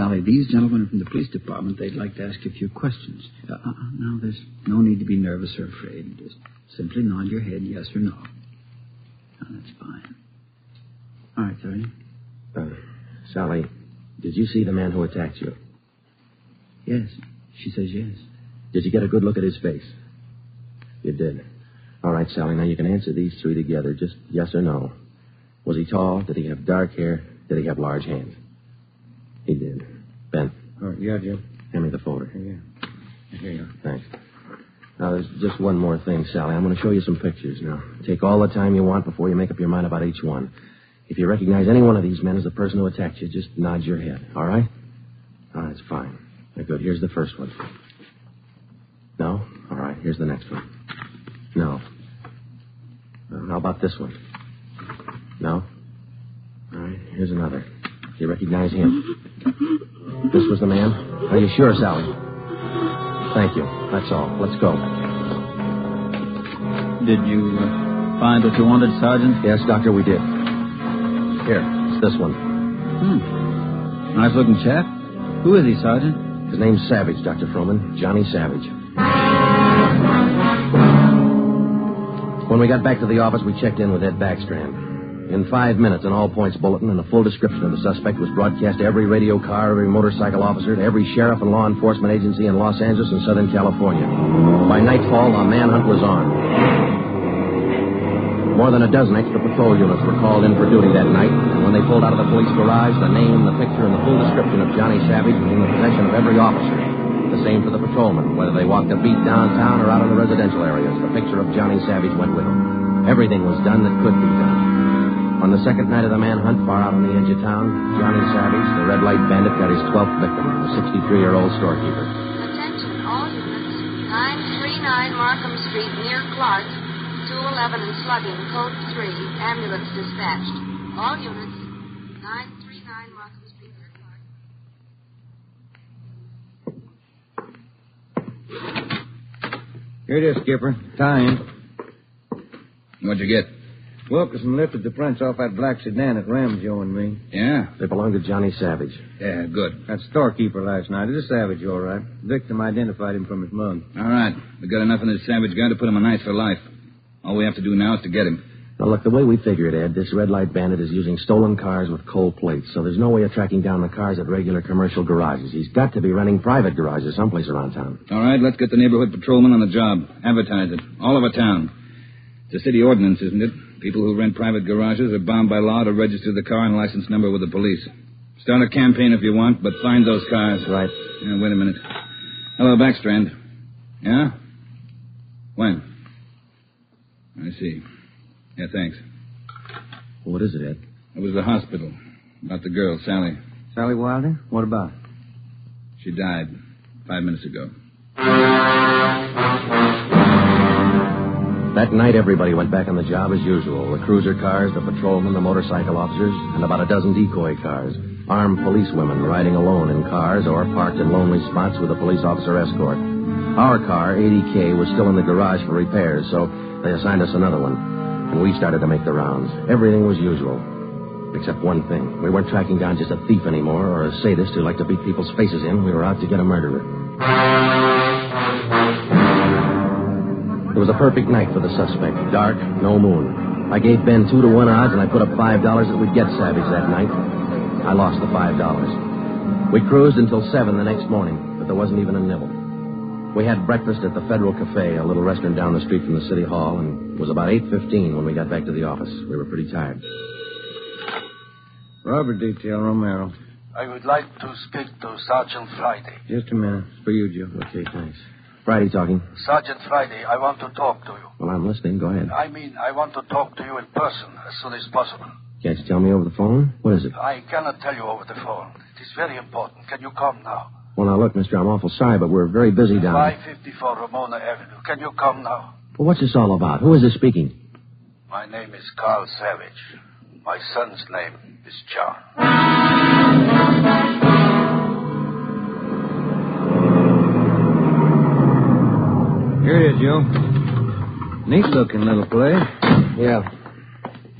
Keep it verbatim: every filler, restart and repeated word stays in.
Sally, these gentlemen from the police department, they'd like to ask you a few questions. Uh, uh, now, there's no need to be nervous or afraid. Just simply nod your head yes or no. Oh, that's fine. All right, Terry. Uh, Sally, did you see the man who attacked you? Yes. She says yes. Did you get a good look at his face? You did. All right, Sally, now you can answer these three together. Just yes or no. Was he tall? Did he have dark hair? Did he have large hands? He did. Ben. All right, yeah, Jim. Hand me the folder. Yeah. Here you are. Thanks. Now, there's just one more thing, Sally. I'm going to show you some pictures now. Take all the time you want before you make up your mind about each one. If you recognize any one of these men as the person who attacked you, just nod your head, all right? All right, that's fine. Very good. Here's the first one. No? All right, here's the next one. No. Uh, how about this one? No? All right, here's another. Do you recognize him? This was the man? Are you sure, Sally? Thank you. That's all. Let's go. Did you uh, find what you wanted, Sergeant? Yes, Doctor, we did. Here, it's this one. Hmm. Nice-looking chap. Who is he, Sergeant? His name's Savage, Doctor Froman. Johnny Savage. When we got back to the office, we checked in with Ed Backstrand. In five minutes, an all-points bulletin and a full description of the suspect was broadcast to every radio car, every motorcycle officer, to every sheriff and law enforcement agency in Los Angeles and Southern California. By nightfall, the manhunt was on. More than a dozen extra patrol units were called in for duty that night, and when they pulled out of the police garage, the name, the picture, and the full description of Johnny Savage was in the possession of every officer. The same for the patrolmen, whether they walked a beat downtown or out in the residential areas. The picture of Johnny Savage went with them. Everything was done that could be done. On the second night of the manhunt, far out on the edge of town, Johnny Savage, the red light bandit, got his twelfth victim, a sixty-three-year-old storekeeper. Attention, all units. nine thirty-nine Markham Street, near Clark. two eleven and slugging, code three. Ambulance dispatched. All units. nine thirty-nine Markham Street, near Clark. Here it is, Skipper. Time. What'd you get? Wilkerson lifted the prints off that black sedan that rammed Joe and me. Yeah? They belonged to Johnny Savage. Yeah, good. That storekeeper last night. It is Savage, all right. Victim identified him from his mug. All right. We got enough in this Savage guy to put him on ice for life. All we have to do now is to get him. Now, look, the way we figure it, Ed, this red light bandit is using stolen cars with cold plates, so there's no way of tracking down the cars at regular commercial garages. He's got to be running private garages someplace around town. All right, let's get the neighborhood patrolman on the job. Advertise it. All over town. It's a city ordinance, isn't it? People who rent private garages are bound by law to register the car and license number with the police. Start a campaign if you want, but find those cars. Right. Yeah, wait a minute. Hello, Backstrand. Yeah? When? I see. Yeah, thanks. What is it, Ed? It was the hospital. About the girl, Sally. Sally Wilder? What about? She died five minutes ago. That night, everybody went back on the job as usual. The cruiser cars, the patrolmen, the motorcycle officers, and about a dozen decoy cars. Armed policewomen riding alone in cars or parked in lonely spots with a police officer escort. Our car, eighty K, was still in the garage for repairs, so they assigned us another one. And we started to make the rounds. Everything was usual. Except one thing. We weren't tracking down just a thief anymore or a sadist who liked to beat people's faces in. We were out to get a murderer. It was a perfect night for the suspect. Dark, no moon. I gave Ben two to one odds, and I put up five dollars that we'd get Savage that night. I lost the five dollars. We cruised until seven the next morning, but there wasn't even a nibble. We had breakfast at the Federal Cafe, a little restaurant down the street from the city hall, and it was about eight fifteen when we got back to the office. We were pretty tired. Robert Detail, Romero. I would like to speak to Sergeant Friday. Just a minute. It's for you, Joe. Okay, thanks. Friday talking. Sergeant Friday, I want to talk to you. Well, I'm listening. Go ahead. I mean, I want to talk to you in person as soon as possible. Can't you tell me over the phone? What is it? I cannot tell you over the phone. It is very important. Can you come now? Well, now, look, mister, I'm awful sorry, but we're very busy down five fifty-four Ramona Avenue. Can you come now? Well, what's this all about? Who is this speaking? My name is Carl Savage. My son's name is John. Here it is, Joe. Neat-looking little place. Yeah.